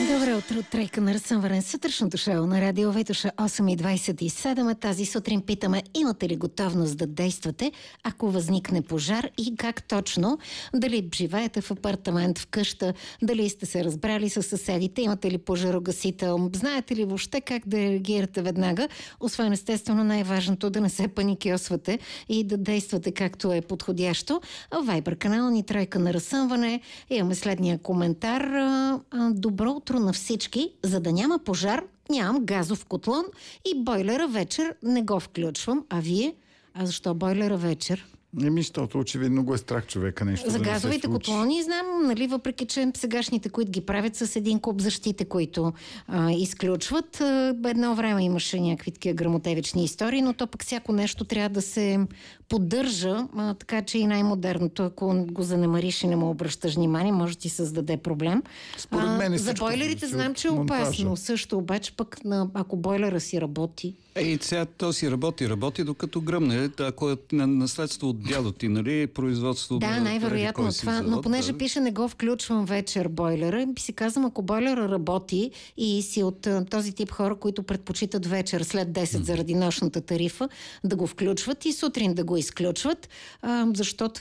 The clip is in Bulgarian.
Добро утро, тройка на разсъмване. Сутрешното шоу на Радио Витоша 8:27. Тази сутрин питаме, имате ли готовност да действате, ако възникне пожар и как точно? Дали живеете в апартамент, в къща, дали сте се разбрали с съседите, имате ли пожарогасител, знаете ли въобще как да реагирате веднага? Освен естествено най-важното да не се паникьосвате и да действате както е подходящо. Вайбър канал ни тройка на разсъмване. Имаме следния коментар. Добро утро на всички. За да няма пожар, нямам газов котлон и бойлера вечер не го включвам. А вие? А защо бойлера вечер? Защото очевидно го е страх човека нещо За да газовите котлони знам, нали, въпреки че сегашните, които ги правят с един куп защите, които изключват. Едно време имаше някакви такива грамотевични истории, но то пък всяко нещо трябва да се поддържа, така че и най-модерното, ако го занемариш и не му обръщаш внимание, може да ти създаде проблем. Според мен за бойлерите знам, че е опасно. Също обаче пък ако бойлера си работи. Сега то си работи, докато гръмне. Ако е на наследство от дядо ти, нали, производство... Да, най-вероятно това, завод, но понеже пише не го включвам вечер бойлера, би си казвам, ако бойлера работи и си от този тип хора, които предпочитат вечер след 10 заради нощната тарифа, да го включват и сутрин да го изключват, защото